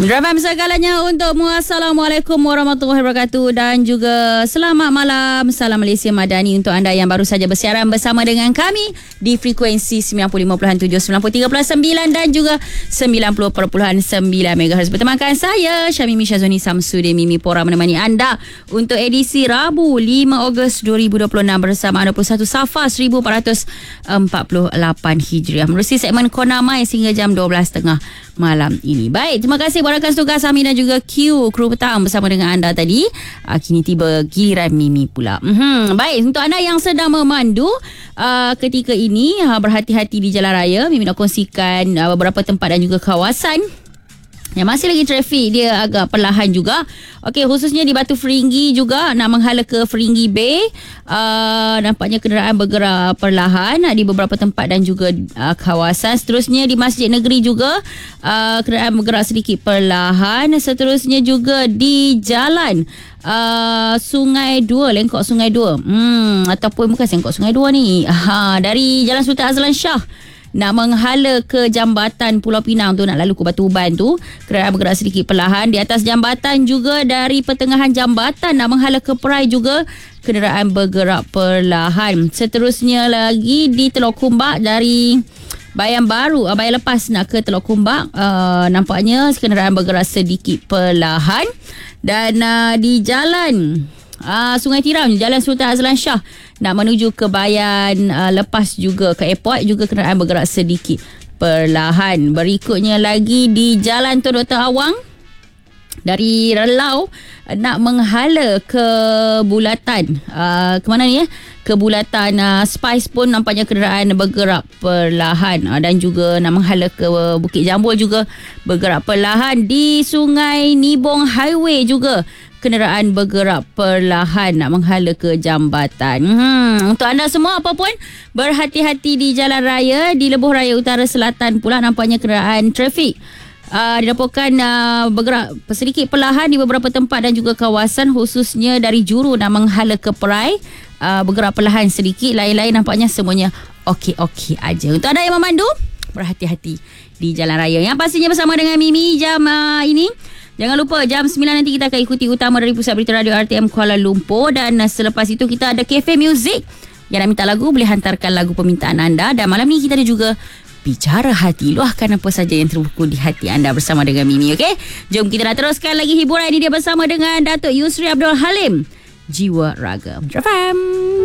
Drama segalanya untukmu. Assalamualaikum warahmatullahi wabarakatuh dan juga selamat malam. Salam Malaysia Madani untuk anda yang baru saja bersiaran bersama dengan kami di frekuensi 95.7, 93.9 dan juga 90.9 MHz. Bertemankan saya Syamimi Syazwani Samsudin Mimi Pora menemani anda untuk edisi Rabu 5 Ogos 2026 bersama 21 Safar 1448 Hijriah. Menerusi segmen Konamai sehingga jam 12.30 malam ini. Baik, terima kasih buat rakan tugas Amin dan juga Q, kru petang bersama dengan anda tadi. Kini tiba giliran Mimi pula. Baik, untuk anda yang sedang memandu ketika ini, berhati-hati di jalan raya. Mimi nak kongsikan beberapa tempat dan juga kawasan yang masih lagi trafik dia agak perlahan juga. Okey, khususnya di Batu Feringgi juga nak menghala ke Feringgi Bay. Nampaknya kenderaan bergerak perlahan di beberapa tempat dan juga kawasan. Seterusnya di Masjid Negeri juga kenderaan bergerak sedikit perlahan. Seterusnya juga di jalan Sungai Dua, Lengkok Sungai Dua. Ataupun bukan Lengkok Sungai Dua ni. Dari Jalan Sultan Azlan Shah nak menghala ke jambatan Pulau Pinang tu, nak lalu ke Batu Uban tu, kenderaan bergerak sedikit perlahan. Di atas jambatan juga dari pertengahan jambatan nak menghala ke Perai juga kenderaan bergerak perlahan. Seterusnya lagi di Teluk Kumbak dari Bayan Baru, Bayan Lepas nak ke Teluk Kumbak, nampaknya kenderaan bergerak sedikit perlahan. Dan di jalan Sungai Tiram, Jalan Sultan Azlan Shah nak menuju ke Bayan Lepas juga ke airport juga kenderaan bergerak sedikit perlahan. Berikutnya lagi di Jalan Tun Dr. Awang dari Relau nak menghala ke Bulatan, ke mana ni ke Bulatan Spice pun nampaknya kenderaan bergerak perlahan. Dan juga nak menghala ke Bukit Jambul juga bergerak perlahan. Di Sungai Nibong Highway juga kenderaan bergerak perlahan nak menghala ke jambatan. Untuk anda semua apa pun, berhati-hati di jalan raya. Di Lebuh Raya Utara Selatan pula nampaknya kenderaan trafik dilaporkan bergerak sedikit perlahan di beberapa tempat dan juga kawasan, khususnya dari Juru nak menghala ke Perai, bergerak perlahan sedikit. Lain-lain nampaknya semuanya okey-okey aja. Untuk anda yang memandu, berhati-hati di jalan raya. Yang pastinya bersama dengan Mimi jam ini. Jangan lupa jam 9 nanti kita akan ikuti utama dari Pusat Berita Radio RTM Kuala Lumpur. Dan selepas itu kita ada Cafe Music. Yang nak minta lagu boleh hantarkan lagu permintaan anda. Dan malam ni kita ada juga Bicara Hati. Luahkan apa saja yang terpukul di hati anda bersama dengan Mimi. Okey? Jom kita nak teruskan lagi hiburan ini dia bersama dengan Datuk Yusri Abdul Halim, Jiwa Raga. Jafam.